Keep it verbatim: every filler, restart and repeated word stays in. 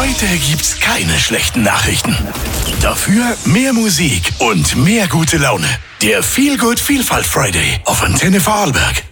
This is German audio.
Heute gibt's keine schlechten Nachrichten. Dafür mehr Musik und mehr gute Laune. Der Feel Good Vielfalt Friday auf Antenne Vorarlberg.